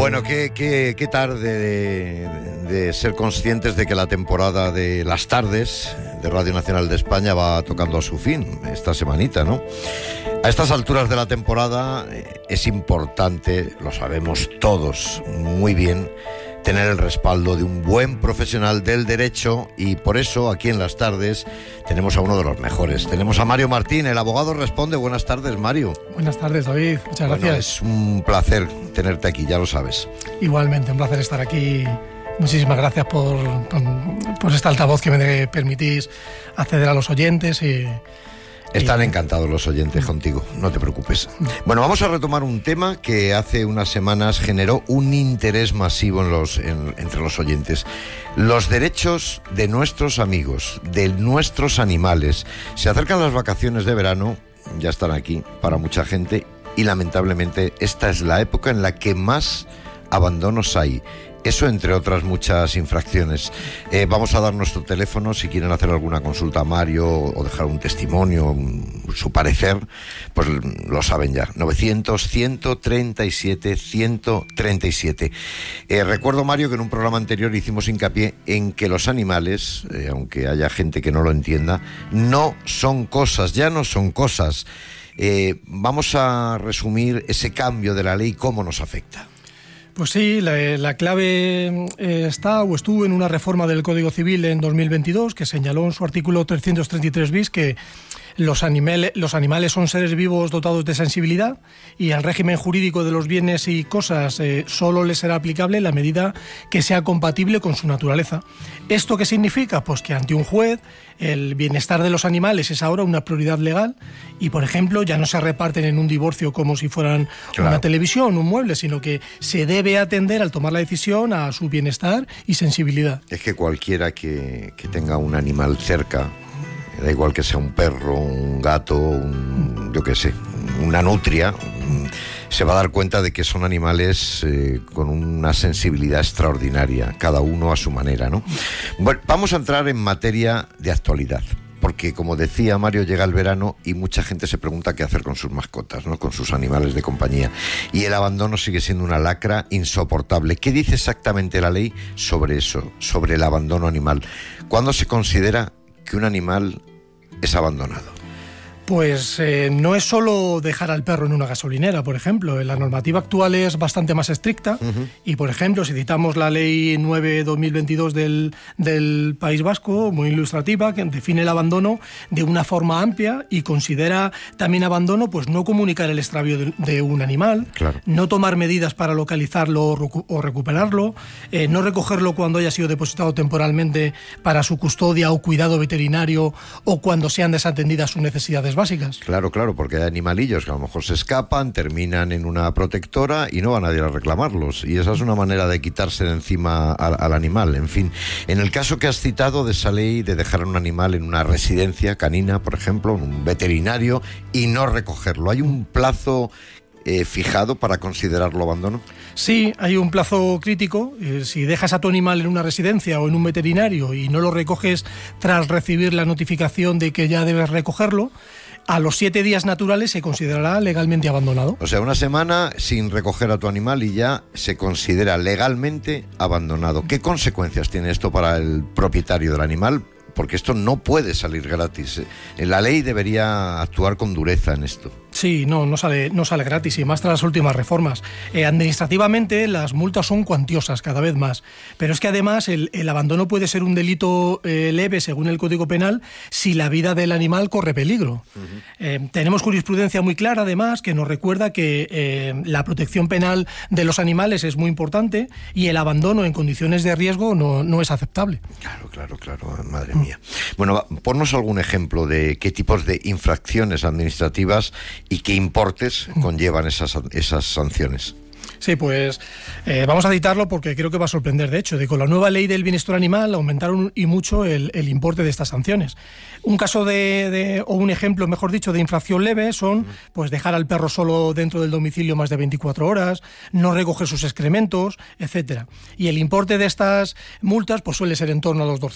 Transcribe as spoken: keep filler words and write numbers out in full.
Bueno, qué, qué, qué tarde de, de ser conscientes de que la temporada de las tardes de Radio Nacional de España va tocando a su fin esta semanita, ¿no? A estas alturas de la temporada es importante, lo sabemos todos muy bien, tener el respaldo de un buen profesional del derecho, y por eso aquí en las tardes tenemos a uno de los mejores. Tenemos a Mario Martín, el abogado responde. Buenas tardes, Mario. Buenas tardes, David. Muchas bueno, gracias. Es un placer tenerte aquí, ya lo sabes. Igualmente, un placer estar aquí. Muchísimas gracias por, por, por esta altavoz que me permitís acceder a los oyentes y... Están encantados los oyentes contigo, no te preocupes. Bueno, vamos a retomar un tema que hace unas semanas generó un interés masivo en los, en, entre los oyentes. Los derechos de nuestros amigos, de nuestros animales. Se acercan las vacaciones de verano, ya están aquí para mucha gente, y lamentablemente esta es la época en la que más abandonos hay. Eso entre otras muchas infracciones. Eh, vamos a dar nuestro teléfono si quieren hacer alguna consulta a Mario o dejar un testimonio, un, su parecer, pues lo saben ya. novecientos, ciento treinta y siete, ciento treinta y siete. Eh, recuerdo, Mario, que en un programa anterior hicimos hincapié en que los animales, eh, aunque haya gente que no lo entienda, no son cosas, ya no son cosas. Eh, vamos a resumir ese cambio de la ley, cómo nos afecta. Pues sí, la, la clave eh, está o estuvo en una reforma del Código Civil en dos mil veintidós que señaló en su artículo trescientos treinta y tres bis que los animales, los animales son seres vivos dotados de sensibilidad y el régimen jurídico de los bienes y cosas eh, solo les será aplicable en la medida que sea compatible con su naturaleza. ¿Esto qué significa? Pues que ante un juez el bienestar de los animales es ahora una prioridad legal y, por ejemplo, ya no se reparten en un divorcio como si fueran claro. una televisión, un mueble, sino que se debe atender al tomar la decisión a su bienestar y sensibilidad. Es que cualquiera que, que tenga un animal cerca, da igual que sea un perro, un gato, un, yo qué sé, una nutria, se va a dar cuenta de que son animales eh, con una sensibilidad extraordinaria, cada uno a su manera, ¿no? Bueno, vamos a entrar en materia de actualidad, porque como decía Mario, llega el verano y mucha gente se pregunta qué hacer con sus mascotas, ¿no? Con sus animales de compañía. Y el abandono sigue siendo una lacra insoportable. ¿Qué dice exactamente la ley sobre eso, sobre el abandono animal? ¿Cuándo se considera que un animal es abandonado? Pues eh, no es solo dejar al perro en una gasolinera, por ejemplo. La normativa actual es bastante más estricta uh-huh. y, por ejemplo, si citamos la Ley nueve barra dos mil veintidós del, del País Vasco, muy ilustrativa, que define el abandono de una forma amplia y considera también abandono pues no comunicar el extravío de, de un animal, claro. no tomar medidas para localizarlo o, recu- o recuperarlo, eh, no recogerlo cuando haya sido depositado temporalmente para su custodia o cuidado veterinario o cuando sean desatendidas sus necesidades básicas. Claro, claro, porque hay animalillos que a lo mejor se escapan, terminan en una protectora y no van a ir a reclamarlos, y esa es una manera de quitarse de encima al, al animal. En fin, en el caso que has citado de esa ley de dejar a un animal en una residencia canina, por ejemplo, en un veterinario, y no recogerlo, ¿hay un plazo eh, fijado para considerarlo abandono? Sí, hay un plazo crítico. Eh, si dejas a tu animal en una residencia o en un veterinario y no lo recoges tras recibir la notificación de que ya debes recogerlo, a los siete días naturales se considerará legalmente abandonado. O sea, una semana sin recoger a tu animal y ya se considera legalmente abandonado. ¿Qué consecuencias tiene esto para el propietario del animal? Porque esto no puede salir gratis. La ley debería actuar con dureza en esto. Sí, no, no sale, no sale gratis, y más tras las últimas reformas. Eh, administrativamente las multas son cuantiosas cada vez más, pero es que además el, el abandono puede ser un delito eh, leve según el Código Penal si la vida del animal corre peligro. Uh-huh. Eh, tenemos jurisprudencia muy clara además que nos recuerda que eh, la protección penal de los animales es muy importante y el abandono en condiciones de riesgo no, no es aceptable. Claro, claro, claro, madre mía. Bueno, ponnos algún ejemplo de qué tipos de infracciones administrativas y qué importes conllevan esas, esas sanciones. Sí, pues eh, vamos a citarlo porque creo que va a sorprender. De hecho, de con la nueva ley del bienestar animal aumentaron y mucho el, el importe de estas sanciones. Un caso de, de, o un ejemplo, mejor dicho, de infracción leve son pues dejar al perro solo dentro del domicilio más de veinticuatro horas, no recoger sus excrementos, etcétera. Y el importe de estas multas pues suele ser en torno a los doscientos